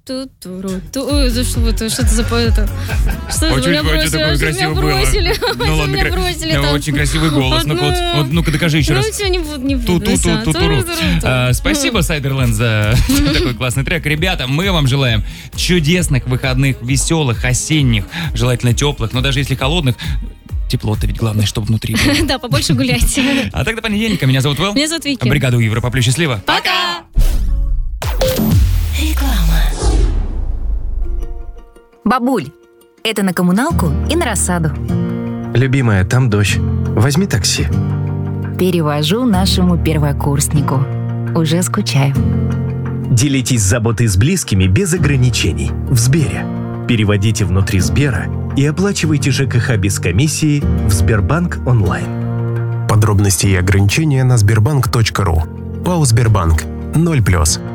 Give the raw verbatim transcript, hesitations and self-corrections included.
Ту-туру-ту. Ой, за что это? Что это за это? Что это? Меня бросили. Красиво меня бросили. Ну ладно, меня бросили кра... там. Очень красивый голос. Ну-ка, вот, вот, ну-ка докажи еще ну, раз. Ну все, не буду, не буду. Ту-ту-ту-ту-туру. А, спасибо, Сайдерленд, за такой классный трек. Ребята, мы вам желаем чудесных выходных, веселых, осенних, желательно теплых, но даже если холодных, тепло-то ведь главное, чтобы внутри было. Да, побольше гуляйте. А так до понедельника. Меня зовут Вэл. Меня зовут Вики. Бригаду Европа+. Счастливо. Пока! Реклама. Бабуль, это на коммуналку и на рассаду. Любимая, там дождь. Возьми такси. Перевожу нашему первокурснику. Уже скучаю. Делитесь заботой с близкими без ограничений. В Сбере. Переводите внутри Сбера и оплачивайте ЖКХ без комиссии в Сбербанк онлайн. Подробности и ограничения на сбербанк точка ру. ПАО «Сбербанк». ноль плюс.